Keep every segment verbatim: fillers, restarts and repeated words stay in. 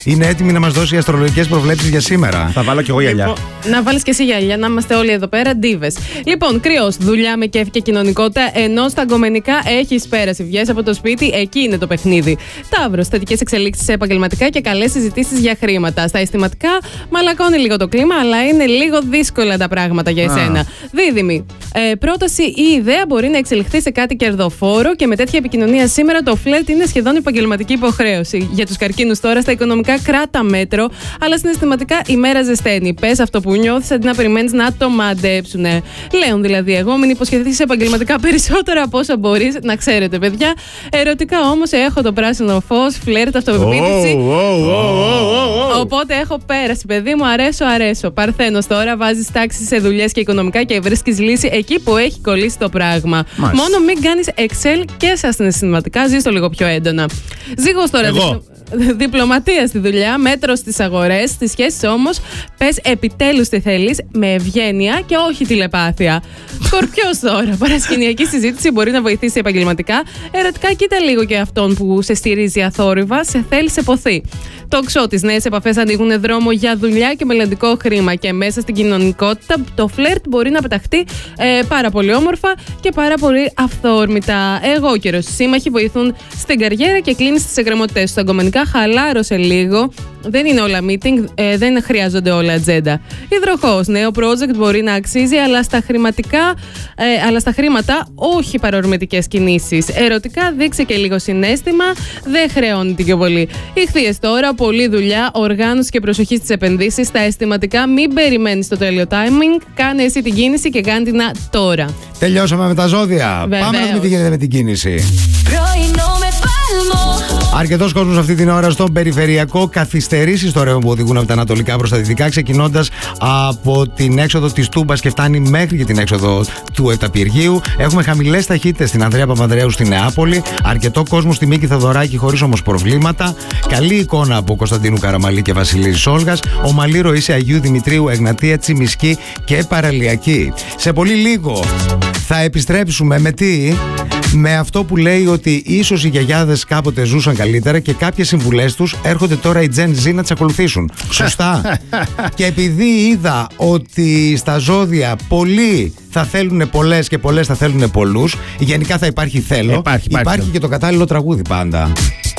είναι έτοιμη να μας δώσει αστρολογικές προβλέψεις για σήμερα. Θα βάλω κι εγώ γυαλιά. Λοιπόν, να βάλεις και εσύ γυαλιά, να είμαστε όλοι εδώ πέρα ντίβες. Λοιπόν, κρυός, δουλειά με κέφι και κοινωνικότητα, ενώ στα αγκομενικά έχεις πέρασει. Βγες από το σπίτι, εκεί είναι το παιχνίδι. Ταύρος, θετικές εξελίξεις σε επαγγελματικά και καλές συζητήσεις για χρήματα. Στα αισθηματικά, μαλακώνει λίγο το κλίμα, αλλά είναι λίγο δύσκολα τα πράγματα για εσένα. Δίδυμη, ε, πρόταση ή ιδέα μπορεί να εξελιχθεί σε κάτι κερδοφόρο και με τέτοια επικοινωνία σήμερα το φλερτ είναι σχεδόν επαγγελματική υποχρέωση. Για τους καρκίνους τώρα, στα οικονομικά κράτα μέτρο, αλλά συναισθηματικά η μέρα ζεσταίνει. Πες αυτό που νιώθεις αντί να περιμένεις να το μαντέψουνε. Λέων δηλαδή εγώ, μην υποσχεθείς επαγγελματικά περισσότερα από όσα μπορείς. Να ξέρετε, παιδιά. Ερωτικά όμως έχω το πράσινο φως, φλερτ, αυτοπεποίθηση. Oh, oh, oh, oh, oh. Οπότε έχω πέρασει, παιδί μου, αρέσω, αρέσω. Παρθένος τώρα, βάζεις τάξη σε δουλειές και οικονομικά και βρίσκεις λύση εκεί που έχει κολλήσει το πράγμα. Μάλιστα. Μόνο μην κάνεις Excel και στα συναισθηματικά, ζεις το λίγο πιο έντονα. Ζήγος τώρα. Εγώ. Διπλωματία στη δουλειά, μέτρο στις αγορές, στις σχέσεις όμως, πες επιτέλους τι θέλεις, με ευγένεια και όχι τηλεπάθεια. Σκορπιός τώρα, παρασκηνιακή συζήτηση μπορεί να βοηθήσει επαγγελματικά. Ερωτικά, κοίτα λίγο και αυτόν που σε στηρίζει αθόρυβα, σε θέλει, σε ποθεί. Τόξο, τις νέες επαφές ανοίγουν δρόμο για δουλειά και μελλοντικό χρήμα. Και μέσα στην κοινωνικότητα, το φλερτ μπορεί να πεταχτεί ε, πάρα πολύ όμορφα και πάρα πολύ αυθόρμητα. Εγώ καιρό. Οι σύμμαχοι βοηθούν στην καριέρα και κλείνει τις εκκρεμότητες σου. Αγκομενικά, χαλάρωσε λίγο. Δεν είναι όλα meeting, ε, δεν χρειάζονται όλα ατζέντα. Υδροχόος, νέο project μπορεί να αξίζει, αλλά στα χρηματικά, ε, αλλά στα χρήματα όχι παρορμητικές κινήσεις. Ερωτικά, δείξε και λίγο συναίσθημα, δεν χρεώνεται και πολύ. Ιχθύες τώρα, πολλή δουλειά, οργάνωση και προσοχή στις επενδύσεις. Στα αισθηματικά, μην περιμένεις το τέλειο timing. Κάνε εσύ την κίνηση και κάνε την τώρα. Τελειώσαμε με τα ζώδια. Βεβαίως. Πάμε να δούμε τι γίνεται με την κίνηση. Πρωινό με Πάλμο. Αρκετός κόσμος αυτή την ώρα στον περιφερειακό, καθυστερήσεις τώρα που οδηγούν από τα ανατολικά προς τα δυτικά, ξεκινώντας από την έξοδο της Τούμπας και φτάνει μέχρι και την έξοδο του Εταπηργείου. Έχουμε χαμηλές ταχύτητες στην Ανδρέα Παπανδρέου στη Νεάπολη. Αρκετό κόσμο στη Μίκη Θεοδωράκη χωρίς όμως προβλήματα. Καλή εικόνα από Κωνσταντίνου Καραμαλή και Βασιλής Σόλγας. Ομαλή ροή σε Αγίου Δημητρίου, Εγνατία, Τσιμισκή και Παραλιακή. Σε πολύ λίγο θα επιστρέψουμε με τι? Με αυτό που λέει ότι ίσως οι γιαγιάδες κάποτε ζούσαν καλύτερα και κάποιες συμβουλές τους έρχονται τώρα οι Gen Z να τις ακολουθήσουν. Σωστά. Και επειδή είδα ότι στα ζώδια πολλοί θα θέλουν πολλές και πολλές θα θέλουν πολλούς, γενικά θα υπάρχει θέλω, Υπάρχει, υπάρχει, υπάρχει και το κατάλληλο τραγούδι πάντα.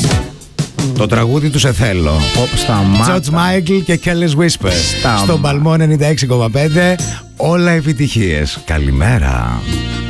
Το τραγούδι του σε θέλω. George Michael και Kelly's Whisper. Σταμ. Στον Παλμό ενενήντα έξι κόμμα πέντε. Όλα επιτυχίες. Καλημέρα.